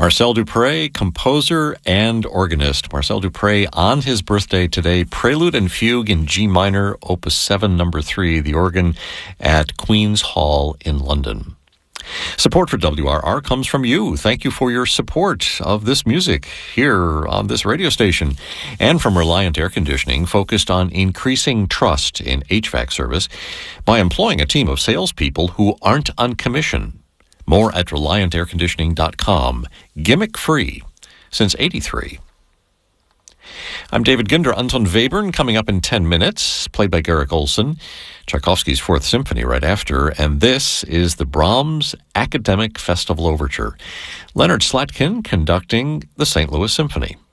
Marcel Dupré, composer and organist. Marcel Dupré on his birthday today. Prelude and Fugue in G minor, Opus 7, number 3, the organ at Queen's Hall in London. Support for WRR comes from you. Thank you for your support of this music here on this radio station, and from Reliant Air Conditioning, focused on increasing trust in HVAC service by employing a team of salespeople who aren't on commission. More at ReliantAirConditioning.com. Gimmick-free since '83. I'm David Ginder. Anton Webern coming up in 10 minutes, played by Garrick Olson. Tchaikovsky's Fourth Symphony right after. And this is the Brahms Academic Festival Overture. Leonard Slatkin conducting the St. Louis Symphony.